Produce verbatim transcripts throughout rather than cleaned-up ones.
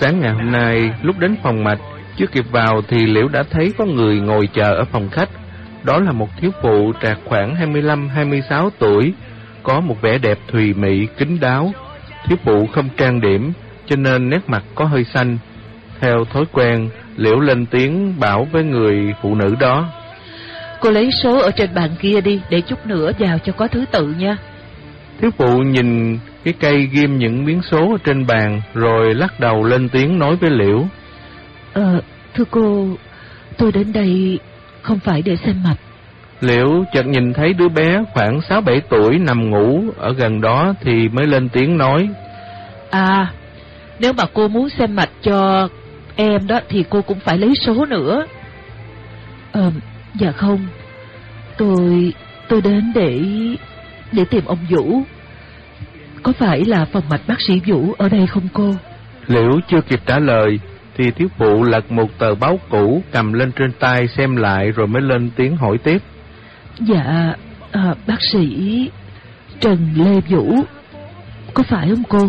sáng ngày hôm nay, lúc đến phòng mạch, chưa kịp vào thì Liễu đã thấy có người ngồi chờ ở phòng khách. Đó là một thiếu phụ trạc khoảng hai mươi lăm hai mươi sáu tuổi, có một vẻ đẹp thùy mị, kín đáo. Thiếu phụ không trang điểm, cho nên nét mặt có hơi xanh. Theo thói quen, Liễu lên tiếng bảo với người phụ nữ đó: Cô lấy số ở trên bàn kia đi, để chút nữa vào cho có thứ tự nha. Thiếu phụ nhìn cái cây ghim những miếng số ở trên bàn, rồi lắc đầu lên tiếng nói với Liễu: Ờ, thưa cô, tôi đến đây không phải để xem mạch. Liễu chợt nhìn thấy đứa bé khoảng sáu bảy tuổi nằm ngủ ở gần đó thì mới lên tiếng nói: À, nếu mà cô muốn xem mạch cho em đó thì cô cũng phải lấy số nữa. Ờ, dạ không, tôi tôi đến để để tìm ông Vũ. Có phải là phòng mạch bác sĩ Vũ ở đây không cô? Liễu chưa kịp trả lời thì thiếu phụ lật một tờ báo cũ cầm lên trên tay xem lại, rồi mới lên tiếng hỏi tiếp: Dạ, à, bác sĩ Trần Lê Vũ, có phải không cô?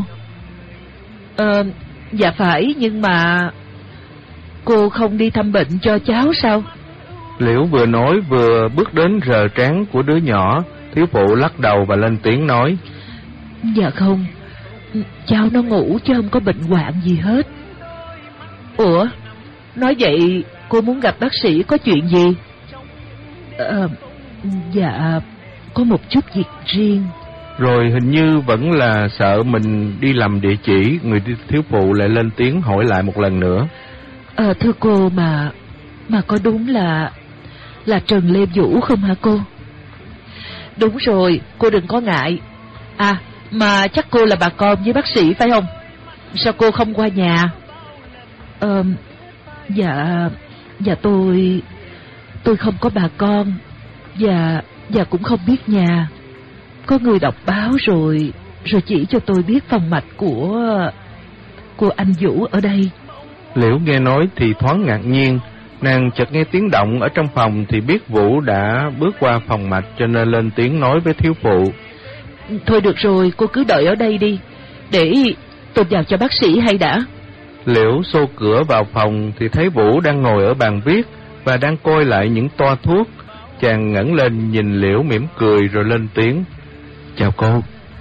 Ờ, dạ phải, nhưng mà cô không đi thăm bệnh cho cháu sao? Liễu vừa nói vừa bước đến rờ trán của đứa nhỏ. Thiếu phụ lắc đầu và lên tiếng nói: Dạ không, cháu nó ngủ chứ không có bệnh hoạn gì hết. Ủa, nói vậy cô muốn gặp bác sĩ có chuyện gì? Ờ, dạ, có một chút việc riêng. Rồi hình như vẫn là sợ mình đi lầm địa chỉ, người thiếu phụ lại lên tiếng hỏi lại một lần nữa: Ờ, thưa cô, mà mà có đúng là là Trần Lê Vũ không hả cô? Đúng rồi, cô đừng có ngại. À, mà chắc cô là bà con với bác sĩ phải không? Sao cô không qua nhà? Ờ, dạ, dạ tôi tôi không có bà con, và và cũng không biết nhà. Có người đọc báo rồi rồi chỉ cho tôi biết phòng mạch của của anh Vũ ở đây. Liễu nghe nói thì thoáng ngạc nhiên. Nàng chợt nghe tiếng động ở trong phòng thì biết Vũ đã bước qua phòng mạch, cho nên lên tiếng nói với thiếu phụ: Thôi được rồi, cô cứ đợi ở đây đi, để tôi vào cho bác sĩ hay đã. Liễu xô cửa vào phòng thì thấy Vũ đang ngồi ở bàn viết và đang coi lại những toa thuốc. Chàng ngẩng lên nhìn Liễu mỉm cười rồi lên tiếng: Chào cô.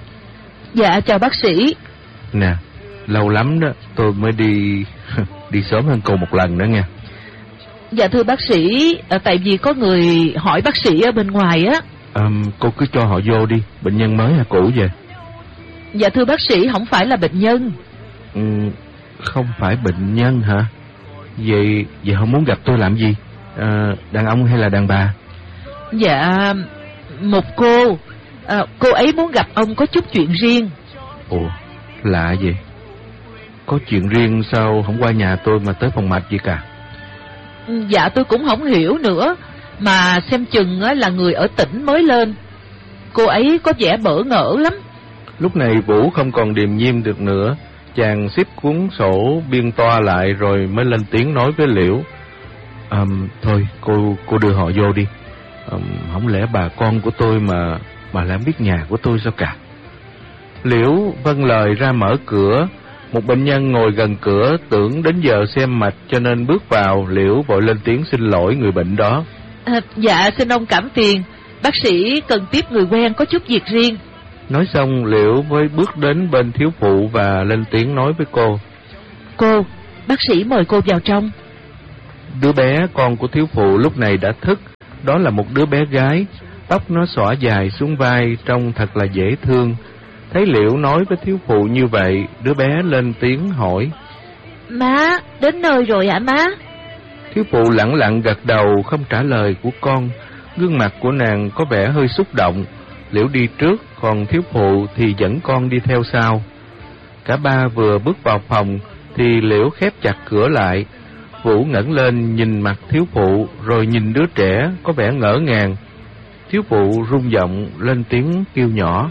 Dạ chào bác sĩ. Nè, lâu lắm đó tôi mới đi đi sớm hơn cô một lần nữa nha. Dạ thưa bác sĩ, à, tại vì có người hỏi bác sĩ ở bên ngoài á. À, cô cứ cho họ vô đi, bệnh nhân mới hay cũ vậy? Dạ thưa bác sĩ, không phải là bệnh nhân. Ừ, không phải bệnh nhân hả? Vậy vậy họ muốn gặp tôi làm gì? À, đàn ông hay là đàn bà? Dạ, một cô, à, cô ấy muốn gặp ông có chút chuyện riêng. Ồ, lạ vậy. Có chuyện riêng sao không qua nhà tôi mà tới phòng mạch vậy cả? Dạ tôi cũng không hiểu nữa, mà xem chừng là người ở tỉnh mới lên. Cô ấy có vẻ bỡ ngỡ lắm. Lúc này Vũ không còn điềm nhiên được nữa. Chàng xếp cuốn sổ biên toa lại rồi mới lên tiếng nói với Liễu: à, thôi cô cô đưa họ vô đi. À, không lẽ bà con của tôi mà mà lại biết nhà của tôi sao cả? Liễu vâng lời ra mở cửa. Một bệnh nhân ngồi gần cửa tưởng đến giờ xem mạch cho nên bước vào. Liễu vội lên tiếng xin lỗi người bệnh đó. À, dạ xin ông cảm phiền, bác sĩ cần tiếp người quen có chút việc riêng. Nói xong Liễu mới bước đến bên thiếu phụ và lên tiếng nói với cô: Cô, bác sĩ mời cô vào trong. Đứa bé con của thiếu phụ lúc này đã thức. Đó là một đứa bé gái, tóc nó xõa dài xuống vai, trông thật là dễ thương. Thấy Liễu nói với thiếu phụ như vậy, đứa bé lên tiếng hỏi: Má, đến nơi rồi hả má? Thiếu phụ lẳng lặng gật đầu không trả lời của con. Gương mặt của nàng có vẻ hơi xúc động. Liễu đi trước, còn thiếu phụ thì dẫn con đi theo sau. Cả ba vừa bước vào phòng thì Liễu khép chặt cửa lại. Vũ ngẩng lên nhìn mặt thiếu phụ rồi nhìn đứa trẻ có vẻ ngỡ ngàng. Thiếu phụ run giọng lên tiếng kêu nhỏ: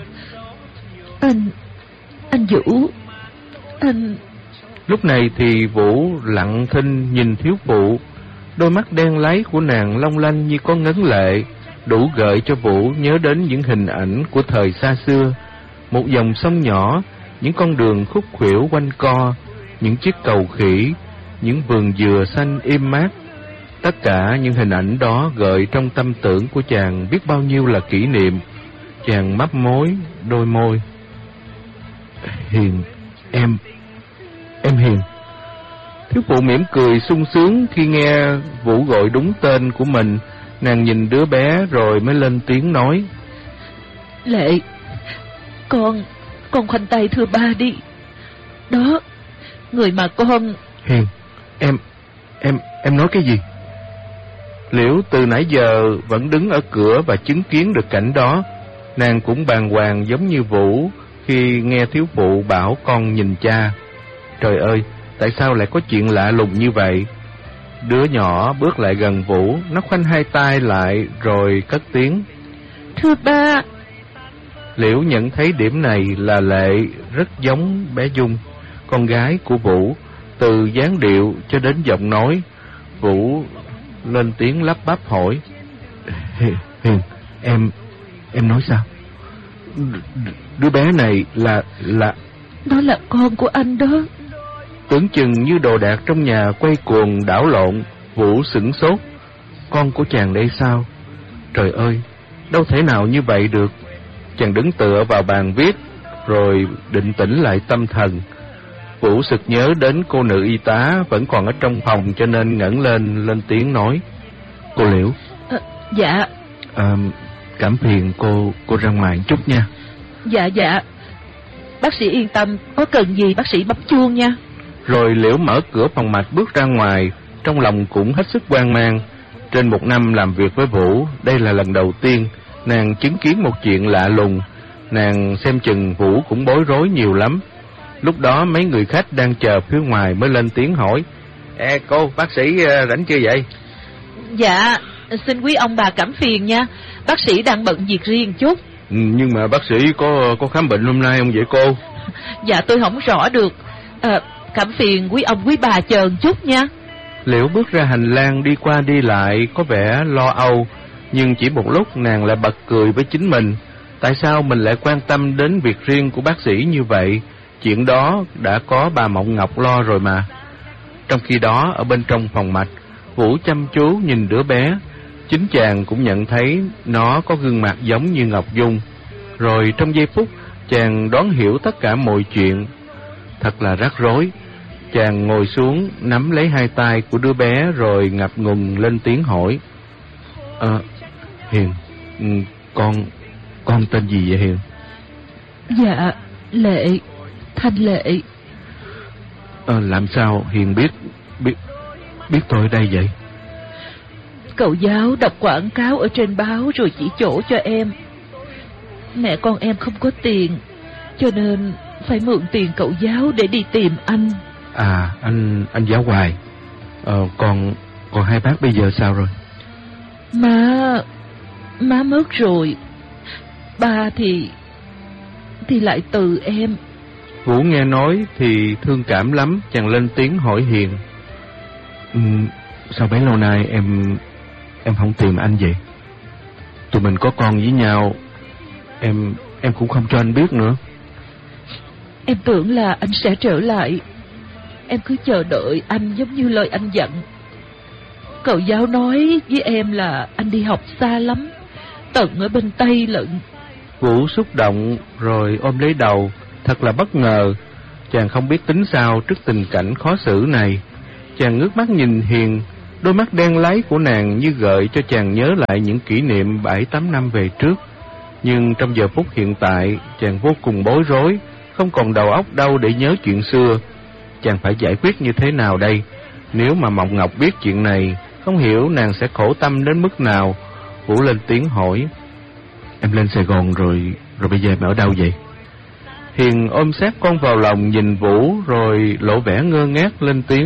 Anh, anh Vũ, anh... Lúc này thì Vũ lặng thinh nhìn thiếu phụ. Đôi mắt đen láy của nàng long lanh như có ngấn lệ, đủ gợi cho Vũ nhớ đến những hình ảnh của thời xa xưa. Một dòng sông nhỏ, những con đường khúc khuỷu quanh co, những chiếc cầu khỉ, những vườn dừa xanh im mát. Tất cả những hình ảnh đó gợi trong tâm tưởng của chàng biết bao nhiêu là kỷ niệm. Chàng mấp môi đôi môi. Hiền, em, em Hiền. Thiếu phụ mỉm cười sung sướng khi nghe Vũ gọi đúng tên của mình. Nàng nhìn đứa bé rồi mới lên tiếng nói. Lệ, con, con khoanh tay thưa ba đi. Đó, người mà con... Hiền, em, em, em nói cái gì? Liễu từ nãy giờ vẫn đứng ở cửa và chứng kiến được cảnh đó. Nàng cũng bàng hoàng giống như Vũ khi nghe thiếu phụ bảo con nhìn cha. Trời ơi, tại sao lại có chuyện lạ lùng như vậy? Đứa nhỏ bước lại gần Vũ, nó khoanh hai tay lại rồi cất tiếng. Thưa ba. Liễu nhận thấy điểm này là Lệ rất giống bé Dung, con gái của Vũ, từ dáng điệu cho đến giọng nói. Vũ lên tiếng lắp bắp hỏi. Hiền, Hiền, em, em nói sao? Đứa bé này là, là... Đó là con của anh đó. Tưởng chừng như đồ đạc trong nhà quay cuồng đảo lộn, Vũ sửng sốt. Con của chàng đây sao? Trời ơi, đâu thể nào như vậy được. Chàng đứng tựa vào bàn viết, rồi định tĩnh lại tâm thần. Vũ sực nhớ đến cô nữ y tá vẫn còn ở trong phòng, cho nên ngẩng lên, lên tiếng nói. Cô Liễu. À, dạ. À, cảm phiền cô, cô ra ngoài chút nha. Dạ, dạ. Bác sĩ yên tâm, có cần gì bác sĩ bấm chuông nha. Rồi Liễu mở cửa phòng mạch bước ra ngoài, trong lòng cũng hết sức hoang mang. Trên một năm làm việc với Vũ, đây là lần đầu tiên nàng chứng kiến một chuyện lạ lùng. Nàng xem chừng Vũ cũng bối rối nhiều lắm. Lúc đó mấy người khách đang chờ phía ngoài mới lên tiếng hỏi. Ê cô, bác sĩ rảnh chưa vậy? Dạ, xin quý ông bà cảm phiền nha. Bác sĩ đang bận việc riêng chút. Ừ, nhưng mà bác sĩ có có khám bệnh hôm nay không vậy cô? Dạ tôi không rõ được. À, cảm phiền quý ông quý bà chờ một chút nha. Liễu bước ra hành lang đi qua đi lại có vẻ lo âu, nhưng chỉ một lúc nàng lại bật cười với chính mình. Tại sao mình lại quan tâm đến việc riêng của bác sĩ như vậy? Chuyện đó đã có bà Mộng Ngọc lo rồi mà. Trong khi đó ở bên trong phòng mạch, Vũ chăm chú nhìn đứa bé. Chính chàng cũng nhận thấy nó có gương mặt giống như Ngọc Dung. Rồi trong giây phút chàng đoán hiểu tất cả mọi chuyện. Thật là rắc rối. Chàng ngồi xuống nắm lấy hai tay của đứa bé rồi ngập ngừng lên tiếng hỏi. À, Hiền, con, con tên gì vậy Hiền? Dạ, Lệ, Thanh Lệ. À, làm sao Hiền biết, biết, biết tôi ở đây vậy? Cậu giáo đọc quảng cáo ở trên báo rồi chỉ chỗ cho em. Mẹ con em không có tiền, cho nên phải mượn tiền cậu giáo để đi tìm anh. À, anh anh giáo Hoài. Ờ, còn còn hai bác bây giờ sao rồi? Má, má mất rồi. Ba thì thì lại từ em. Vũ nghe nói thì thương cảm lắm, chàng lên tiếng hỏi Hiền. Ừ, sao bấy lâu nay em em không tìm anh vậy? Tụi mình có con với nhau, em em cũng không cho anh biết nữa. Em tưởng là anh sẽ trở lại. Em cứ chờ đợi anh giống như lời anh dặn. Cậu giáo nói với em là anh đi học xa lắm, tận ở bên Tây lận. Vũ xúc động rồi ôm lấy đầu. Thật là bất ngờ. Chàng không biết tính sao trước tình cảnh khó xử này. Chàng ngước mắt nhìn Hiền. Đôi mắt đen láy của nàng như gợi cho chàng nhớ lại những kỷ niệm bảy tám năm về trước. Nhưng trong giờ phút hiện tại, chàng vô cùng bối rối, không còn đầu óc đâu để nhớ chuyện xưa. Chàng phải giải quyết như thế nào đây? Nếu mà Mộng Ngọc biết chuyện này, không hiểu nàng sẽ khổ tâm đến mức nào. Vũ lên tiếng hỏi. Em lên Sài Gòn rồi, rồi bây giờ em ở đâu vậy? Hiền ôm sát con vào lòng nhìn Vũ rồi lộ vẻ ngơ ngác lên tiếng.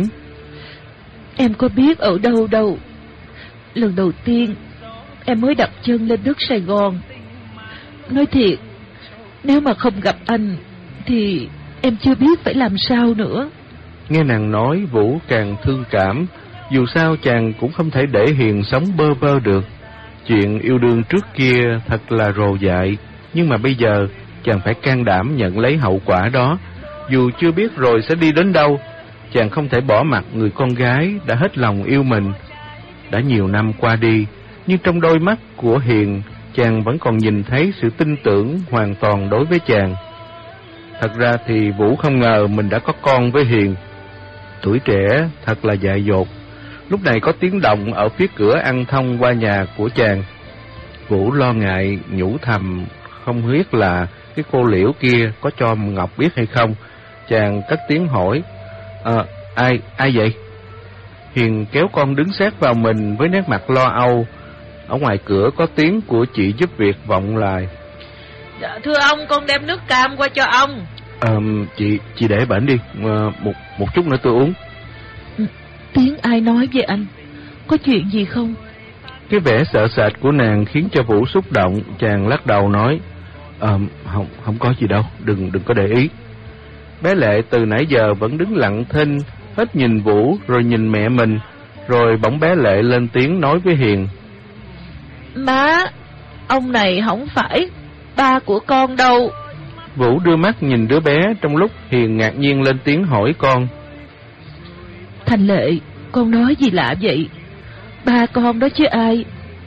Em có biết ở đâu đâu. Lần đầu tiên em mới đặt chân lên đất Sài Gòn. Nói thiệt, nếu mà không gặp anh thì em chưa biết phải làm sao nữa. Nghe nàng nói, Vũ càng thương cảm. Dù sao chàng cũng không thể để Hiền sống bơ vơ được. Chuyện yêu đương trước kia thật là rồ dại, nhưng mà bây giờ chàng phải can đảm nhận lấy hậu quả đó. Dù chưa biết rồi sẽ đi đến đâu, chàng không thể bỏ mặc người con gái đã hết lòng yêu mình. Đã nhiều năm qua đi, nhưng trong đôi mắt của Hiền, chàng vẫn còn nhìn thấy sự tin tưởng hoàn toàn đối với chàng. Thật ra thì Vũ không ngờ mình đã có con với Hiền. Tuổi trẻ thật là dại dột. Lúc này có tiếng động ở phía cửa ăn thông qua nhà của chàng. Vũ lo ngại nhủ thầm, không biết là cái cô Liễu kia có cho Ngọc biết hay không. Chàng cất tiếng hỏi, à, ai, ai vậy? Hiền kéo con đứng sát vào mình với nét mặt lo âu. Ở ngoài cửa có tiếng của chị giúp việc vọng lại. Dạ, thưa ông, con đem nước cam qua cho ông. À, chị chị để bển đi, à, một một chút nữa tôi uống. Tiếng ai nói với anh? Có chuyện gì không? Cái vẻ sợ sệt của nàng khiến cho Vũ xúc động. Chàng lắc đầu nói, à, không không có gì đâu, đừng đừng có để ý. Bé Lệ từ nãy giờ vẫn đứng lặng thinh, hết nhìn Vũ rồi nhìn mẹ mình, rồi bỗng bé Lệ lên tiếng nói với Hiền. Má, ông này không phải ba của con đâu. Vũ đưa mắt nhìn đứa bé, trong lúc Hiền ngạc nhiên lên tiếng hỏi con. Thành Lệ, con nói gì lạ vậy? Ba con đó chứ ai?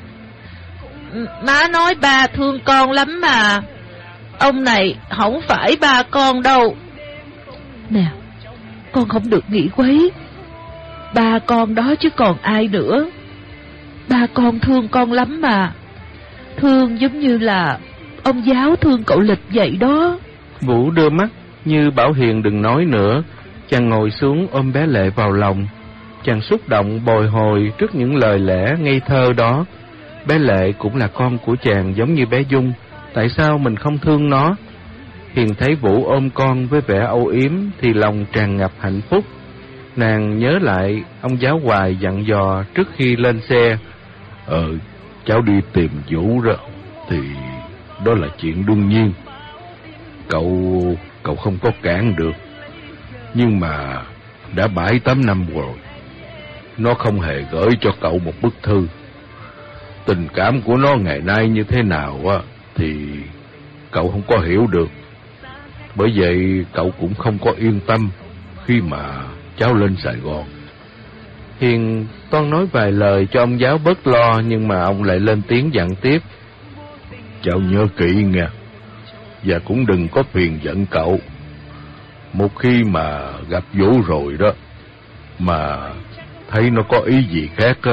Má nói ba thương con lắm mà. Ông này không phải ba con đâu. Nè, con không được nghĩ quấy. Ba con đó chứ còn ai nữa. Ba con thương con lắm mà. Thương giống như là ông giáo thương cậu Lịch vậy đó. Vũ đưa mắt như bảo Hiền đừng nói nữa. Chàng ngồi xuống ôm bé Lệ vào lòng. Chàng xúc động bồi hồi trước những lời lẽ ngây thơ đó. Bé Lệ cũng là con của chàng giống như bé Dung. Tại sao mình không thương nó? Hiền thấy Vũ ôm con với vẻ âu yếm thì lòng tràn ngập hạnh phúc. Nàng nhớ lại ông giáo Hoài dặn dò trước khi lên xe. Ờ, cháu đi tìm Vũ đó thì đó là chuyện đương nhiên. Cậu, cậu không có cản được. Nhưng mà đã bảy tám năm rồi, nó không hề gửi cho cậu một bức thư. Tình cảm của nó ngày nay như thế nào á thì cậu không có hiểu được. Bởi vậy cậu cũng không có yên tâm khi mà cháu lên Sài Gòn. Hiền toan nói vài lời cho ông giáo bớt lo, nhưng mà ông lại lên tiếng dặn tiếp. Cháu nhớ kỹ nghe, và cũng đừng có phiền giận cậu. Một khi mà gặp Vũ rồi đó, mà thấy nó có ý gì khác á,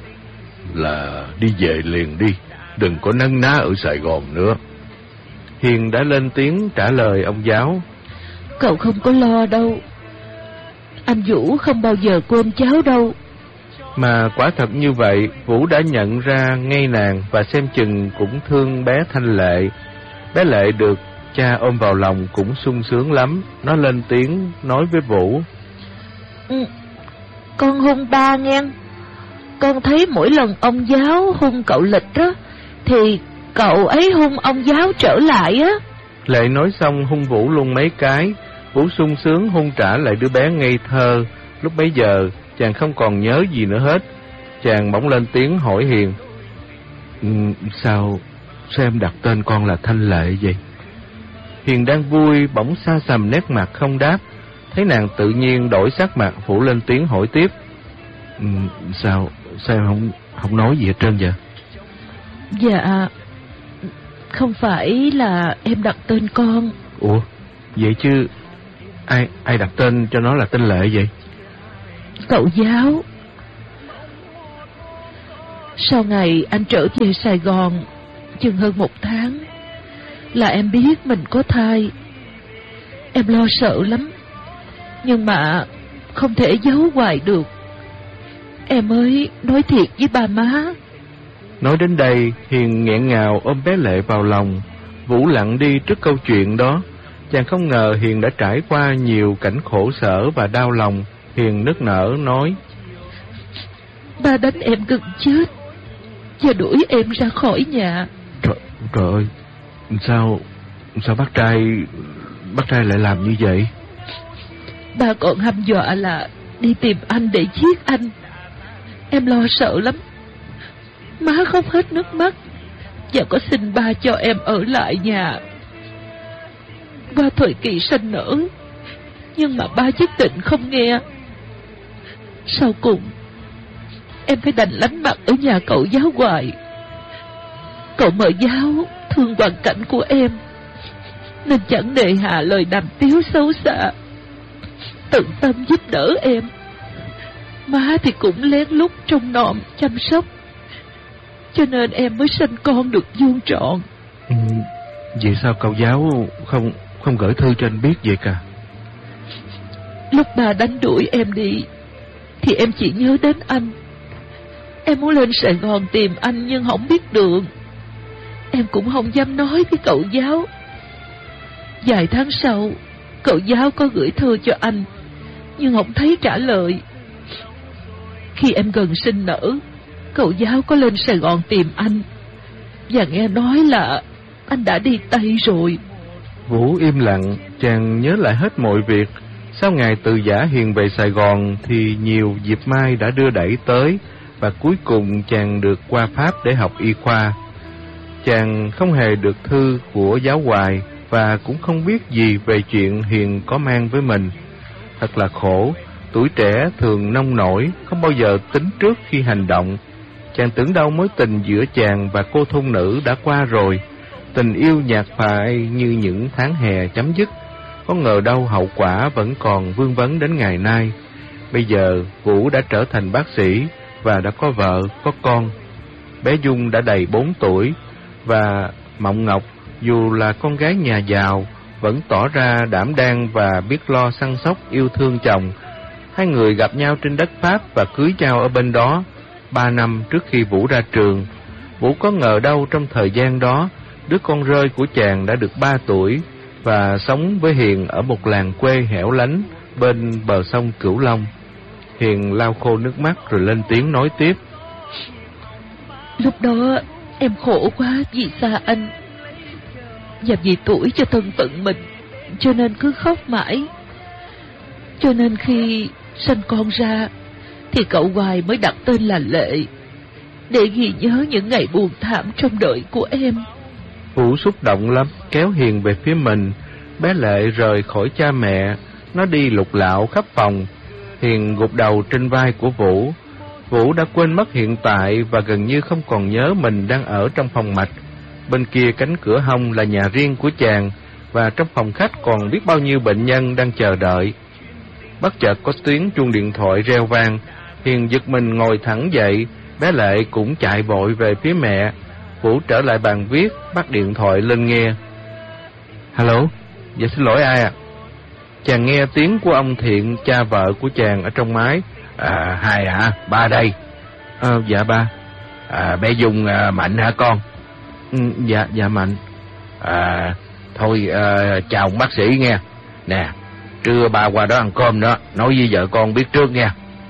là đi về liền đi, đừng có nấn ná ở Sài Gòn nữa. Hiền đã lên tiếng trả lời ông giáo. Cậu không có lo đâu. Anh Vũ không bao giờ quên cháu đâu. Mà quả thật như vậy, Vũ đã nhận ra ngay nàng và xem chừng cũng thương bé Thanh Lệ. Bé Lệ được cha ôm vào lòng cũng sung sướng lắm. Nó lên tiếng nói với Vũ. Ừ, con hung ba nghe. Con thấy mỗi lần ông giáo hung cậu Lịch đó thì cậu ấy hung ông giáo trở lại á. Lệ nói xong hung Vũ luôn mấy cái. Vũ sung sướng hung trả lại đứa bé ngây thơ. Lúc bấy giờ chàng không còn nhớ gì nữa hết. Chàng bỗng lên tiếng hỏi Hiền. Ừ, sao sao em đặt tên con là Thanh Lệ vậy? Hiền đang vui bỗng xa sầm nét mặt không đáp. Thấy nàng tự nhiên đổi sắc mặt, Vũ lên tiếng hỏi tiếp. Ừ, sao sao em không không nói gì hết trơn vậy? Dạ, không phải là em đặt tên con. Ủa, vậy chứ ai ai đặt tên cho nó là tên Lệ vậy? Cậu giáo. Sau ngày anh trở về Sài Gòn chừng hơn một tháng là em biết mình có thai. Em lo sợ lắm, nhưng mà không thể giấu hoài được. Em mới nói thiệt với ba má. Nói đến đây, Hiền nghẹn ngào ôm bé Lệ vào lòng. Vũ lặng đi trước câu chuyện đó. Chàng không ngờ Hiền đã trải qua nhiều cảnh khổ sở và đau lòng. Hiền nức nở nói. Ba đánh em gần chết và đuổi em ra khỏi nhà. Trời, trời ơi, sao sao bác trai bác trai lại làm như vậy? Ba còn hăm dọa là đi tìm anh để giết anh. Em lo sợ lắm. Má khóc hết nước mắt và có xin ba cho em ở lại nhà qua thời kỳ sanh nở, nhưng mà ba nhất định không nghe. Sau cùng em phải đành lánh mặt ở nhà cậu giáo hoài. Cậu mợ giáo thương hoàn cảnh của em nên chẳng nề hà lời đàm tiếu xấu xa, tận tâm giúp đỡ em. Má thì cũng lén lút trông nom chăm sóc, cho nên em mới sinh con được vuông trọn. Ừ, vậy sao cậu giáo không không gửi thư cho anh biết vậy cả? Lúc bà đánh đuổi em đi thì em chỉ nhớ đến anh. Em muốn lên Sài Gòn tìm anh nhưng không biết đường. Em cũng không dám nói với cậu giáo. Vài tháng sau, cậu giáo có gửi thư cho anh nhưng không thấy trả lời. Khi em gần sinh nở, cậu giáo có lên Sài Gòn tìm anh và nghe nói là anh đã đi Tây rồi. Vũ im lặng, chàng nhớ lại hết mọi việc. Sau ngày từ Giả Hiền về Sài Gòn thì nhiều dịp mai đã đưa đẩy tới, và cuối cùng chàng được qua Pháp để học y khoa. Chàng không hề được thư của giáo hoài và cũng không biết gì về chuyện Hiền có mang với mình. Thật là khổ, tuổi trẻ thường nông nổi, không bao giờ tính trước khi hành động. Chàng tưởng đâu mối tình giữa chàng và cô thôn nữ đã qua rồi, tình yêu nhạt phai như những tháng hè chấm dứt. Có ngờ đâu hậu quả vẫn còn vương vấn đến ngày nay. Bây giờ Vũ đã trở thành bác sĩ và đã có vợ, có con. Bé Dung đã đầy bốn tuổi, và Mộng Ngọc dù là con gái nhà giàu vẫn tỏ ra đảm đang và biết lo săn sóc yêu thương chồng. Hai người gặp nhau trên đất Pháp và cưới nhau ở bên đó ba năm trước khi Vũ ra trường. Vũ có ngờ đâu trong thời gian đó, đứa con rơi của chàng đã được ba tuổi và sống với Hiền ở một làng quê hẻo lánh bên bờ sông Cửu Long. Hiền lau khô nước mắt rồi lên tiếng nói tiếp. Lúc đó em khổ quá vì xa anh, và vì tuổi cho thân phận mình, cho nên cứ khóc mãi. Cho nên khi sinh con ra thì cậu Hoài mới đặt tên là Lệ, để ghi nhớ những ngày buồn thảm trong đời của em. Vũ xúc động lắm, kéo Hiền về phía mình. Bé Lệ rời khỏi cha mẹ, nó đi lục lạo khắp phòng. Hiền gục đầu trên vai của Vũ. Vũ đã quên mất hiện tại và gần như không còn nhớ mình đang ở trong phòng mạch. Bên kia cánh cửa hông là nhà riêng của chàng, và trong phòng khách còn biết bao nhiêu bệnh nhân đang chờ đợi. Bất chợt có tiếng chuông điện thoại reo vang. Hiền giật mình ngồi thẳng dậy. Bé Lệ cũng chạy vội về phía mẹ. Vũ trở lại bàn viết, bắt điện thoại lên nghe. Hello, dạ xin lỗi ai à? Chàng nghe tiếng của ông Thiện, cha vợ của chàng ở trong máy. À, hai hả? Ba đây. À, dạ ba. À, bé Dung à, Mạnh hả con? Ừ, dạ, dạ Mạnh. À, thôi à, chào ông bác sĩ nghe. Nè, trưa ba qua đó ăn cơm đó, nói với vợ con biết trước nha.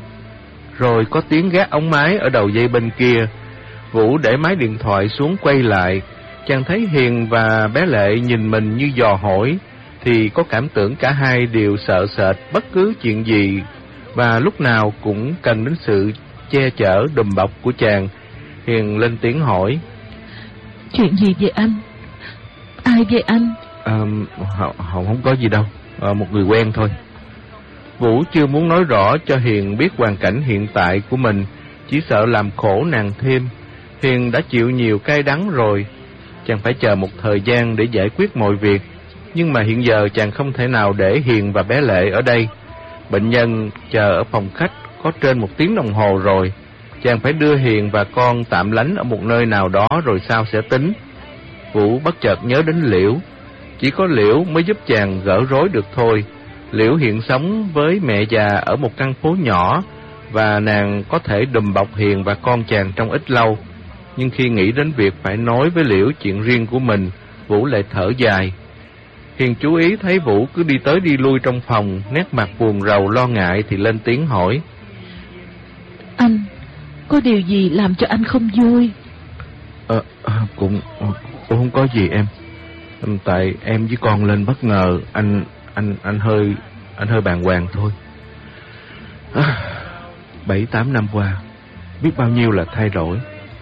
Rồi có tiếng gác ống máy ở đầu dây bên kia. Vũ để máy điện thoại xuống quay lại. Chàng thấy Hiền và bé Lệ nhìn mình như dò hỏi, thì có cảm tưởng cả hai đều sợ sệt bất cứ chuyện gì, và lúc nào cũng cần đến sự che chở đùm bọc của chàng. Hiền lên tiếng hỏi. Chuyện gì vậy anh? Ai vậy anh? À, không, không có gì đâu, à, một người quen thôi. Vũ chưa muốn nói rõ cho Hiền biết hoàn cảnh hiện tại của mình, chỉ sợ làm khổ nàng thêm. Hiền đã chịu nhiều cay đắng rồi, chàng phải chờ một thời gian để giải quyết mọi việc. Nhưng mà hiện giờ chàng không thể nào để Hiền và bé Lệ ở đây. Bệnh nhân chờ ở phòng khách có trên một tiếng đồng hồ rồi. Chàng phải đưa Hiền và con tạm lánh ở một nơi nào đó rồi sau sẽ tính. Vũ bất chợt nhớ đến Liễu. Chỉ có Liễu mới giúp chàng gỡ rối được thôi. Liễu hiện sống với mẹ già ở một căn phố nhỏ, và nàng có thể đùm bọc Hiền và con chàng trong ít lâu. Nhưng khi nghĩ đến việc phải nói với Liễu chuyện riêng của mình, Vũ lại thở dài. Hiền chú ý thấy Vũ cứ đi tới đi lui trong phòng, nét mặt buồn rầu lo ngại thì lên tiếng hỏi. Anh, có điều gì làm cho anh không vui? Ờ, à, cũng, cũng không có gì em. Tại em với con lên bất ngờ, anh anh anh hơi anh hơi bàng hoàng thôi. À, bảy tám năm qua, biết bao nhiêu là thay đổi.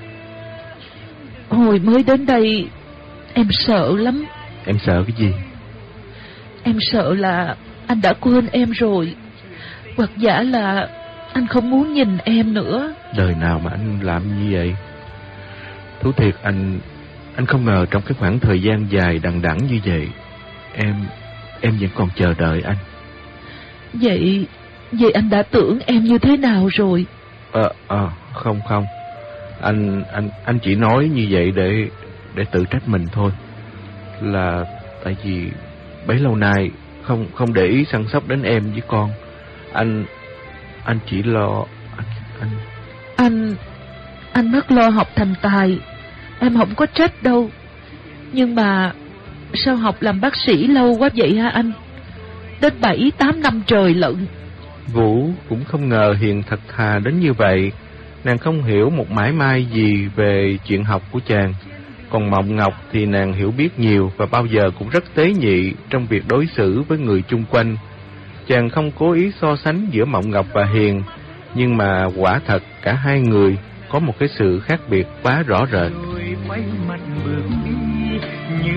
Hồi mới đến đây, em sợ lắm. Em sợ cái gì? Em sợ là anh đã quên em rồi, hoặc giả là anh không muốn nhìn em nữa. Đời nào mà anh làm như vậy? Thú thiệt, anh anh không ngờ trong cái khoảng thời gian dài đằng đẵng như vậy, em em vẫn còn chờ đợi anh. Vậy vậy anh đã tưởng em như thế nào rồi? Ờ ờ không không, anh anh anh chỉ nói như vậy để để tự trách mình thôi. Là tại vì bấy lâu nay không không để ý săn sóc đến em với con. Anh anh chỉ lo anh anh anh anh mất lo học thành tài, em không có trách đâu. Nhưng mà sao học làm bác sĩ lâu quá vậy hả anh? Đến bảy tám năm trời lận. Vũ cũng không ngờ Hiền thật thà đến như vậy. Nàng không hiểu một mảy may gì về chuyện học của chàng. Còn Mộng Ngọc thì nàng hiểu biết nhiều và bao giờ cũng rất tế nhị trong việc đối xử với người chung quanh. Chàng không cố ý so sánh giữa Mộng Ngọc và Hiền, nhưng mà quả thật cả hai người có một cái sự khác biệt quá rõ rệt. Rồi quay mặt bước đi